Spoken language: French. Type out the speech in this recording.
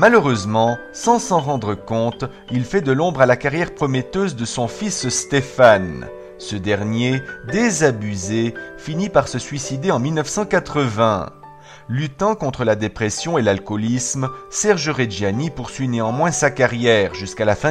Malheureusement, sans s'en rendre compte, il fait de l'ombre à la carrière prometteuse de son fils Stéphane. Ce dernier, désabusé, finit par se suicider en 1980. Luttant contre la dépression et l'alcoolisme, Serge Reggiani poursuit néanmoins sa carrière jusqu'à la fin